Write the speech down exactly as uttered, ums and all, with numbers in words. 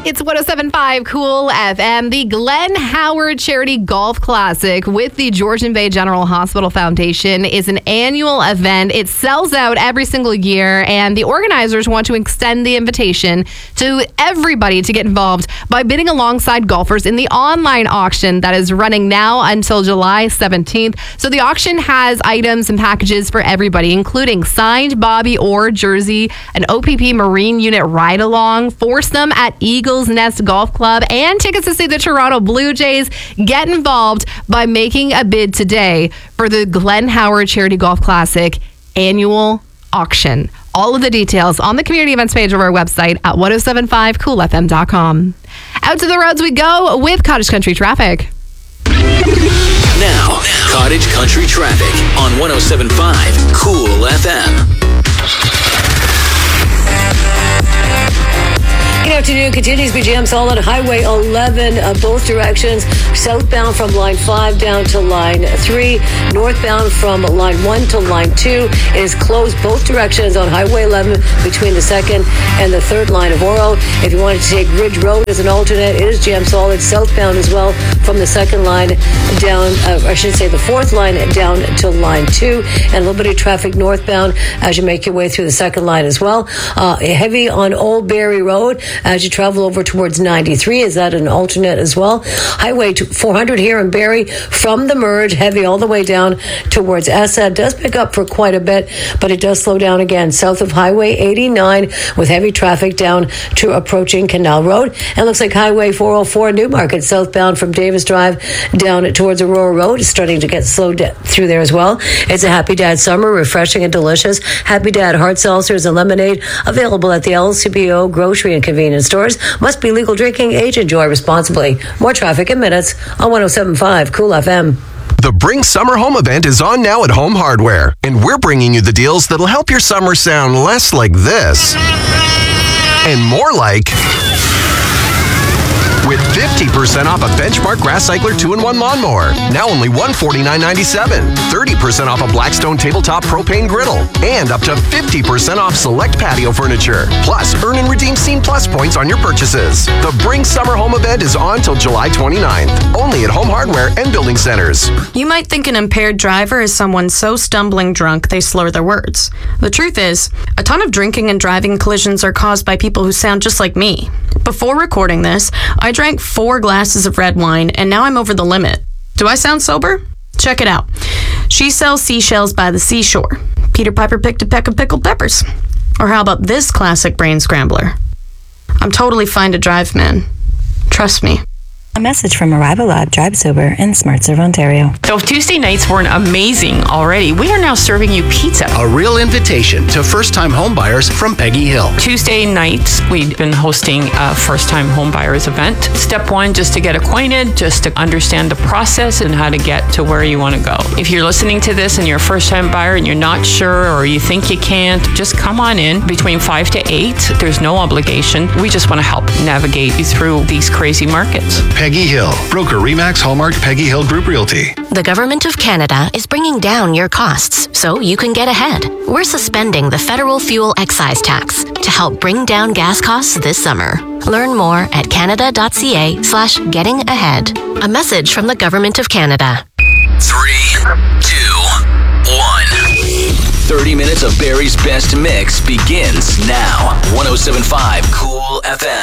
It's one oh seven point five Cool F M, the Glenn Howard Charity Golf Classic with the Georgian Bay General Hospital Foundation is an annual event. It sells out every single year, and the organizers want to extend the invitation to everybody to get involved by bidding alongside golfers in the online auction that is running now until July seventeenth. So the auction has items and packages for everybody, including signed Bobby Orr jersey, an O P P Marine Unit ride-along, foursome at Eagles Nest Golf Club, and tickets to see the Toronto Blue Jays. Get involved by making a bid today for the Glenn Howard Charity Golf Classic annual auction. All of the details on the community events page of our website at ten seventy-five cool f m dot com. Out to the roads we go with Cottage Country traffic. Now, Cottage Country traffic on ten seventy-five Cool F M. Good afternoon. Continues to be jam solid. Highway eleven, uh, both directions. Southbound from line five down to line three. Northbound from line one to line two. It is closed both directions on Highway eleven between the second and the third line of Oro. If you wanted to take Ridge Road as an alternate, it is jam solid. Southbound as well from the second line down, uh, I should say the fourth line down to line two. And a little bit of traffic northbound as you make your way through the second line as well. Uh, heavy on Old Barry Road as you travel over towards ninety-three. Is that an alternate as well? Highway four hundred here in Barrie from the merge, heavy all the way down towards Essa. It does pick up for quite a bit, but it does slow down again south of Highway eighty-nine with heavy traffic down to approaching Canal Road. And looks like Highway four oh four Newmarket southbound from Davis Drive down towards Aurora Road is starting to get slowed through there as well. It's a Happy Dad summer, refreshing and delicious. Happy Dad hard seltzers and lemonade available at the L C B O grocery and convenience stores. Must be legal drinking age. Enjoy responsibly. More traffic in minutes on ten seventy-five Cool F M. The Bring Summer Home event is on now at Home Hardware, and we're bringing you the deals that'll help your summer sound less like this and more like... with fifty percent off a Benchmark Grass Cycler two in one lawnmower, now only one hundred forty-nine ninety-seven. thirty percent off a Blackstone tabletop propane griddle, and up to fifty percent off select patio furniture. Plus, earn and redeem Scene Plus points on your purchases. The Bring Summer Home event is on till July twenty-ninth, only at Home Hardware and Building Centers. You might think an impaired driver is someone so stumbling drunk they slur their words. The truth is, a ton of drinking and driving collisions are caused by people who sound just like me. Before recording this, I drank four glasses of red wine, and now I'm over the limit. Do I sound sober? Check it out. She sells seashells by the seashore. Peter Piper picked a peck of pickled peppers. Or how about this classic brain scrambler? I'm totally fine to drive, man. Trust me. A message from Arrival Lab Drive Sober in SmartServe, Ontario. So if Tuesday nights weren't amazing already, we are now serving you pizza. A real invitation to first-time homebuyers from Peggy Hill. Tuesday nights, we've been hosting a first-time homebuyers event. Step one, just to get acquainted, just to understand the process and how to get to where you want to go. If you're listening to this and you're a first-time buyer and you're not sure or you think you can't, just come on in between five to eight. There's no obligation. We just want to help navigate you through these crazy markets. Peggy Hill, broker Remax Hallmark Peggy Hill Group Realty. The Government of Canada is bringing down your costs so you can get ahead. We're suspending the federal fuel excise tax to help bring down gas costs this summer. Learn more at canada.ca slash getting ahead. A message from the Government of Canada. Three, two, one. thirty minutes of Barrie's best mix begins now. ten seventy-five Cool F M.